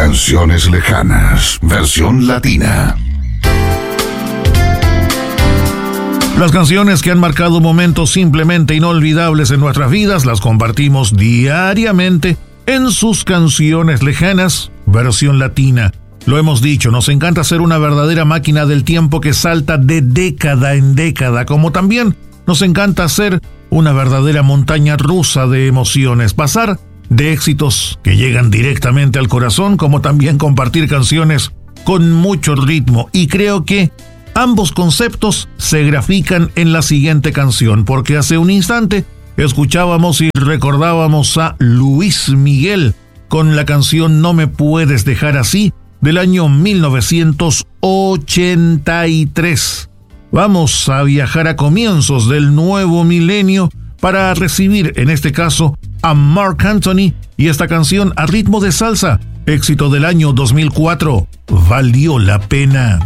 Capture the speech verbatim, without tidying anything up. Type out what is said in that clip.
Canciones lejanas, versión latina. Las canciones que han marcado momentos simplemente inolvidables en nuestras vidas las compartimos diariamente en sus Canciones lejanas, versión latina. Lo hemos dicho, nos encanta ser una verdadera máquina del tiempo que salta de década en década, como también nos encanta ser una verdadera montaña rusa de emociones, pasar de éxitos que llegan directamente al corazón, como también compartir canciones con mucho ritmo. Y creo que ambos conceptos se grafican en la siguiente canción, porque hace un instante escuchábamos y recordábamos a Luis Miguel con la canción No me puedes dejar así, del año mil novecientos ochenta y tres. Vamos a viajar a comienzos del nuevo milenio para recibir, en este caso, a Marc Anthony y esta canción a ritmo de salsa, éxito del año dos mil cuatro, Valió la pena.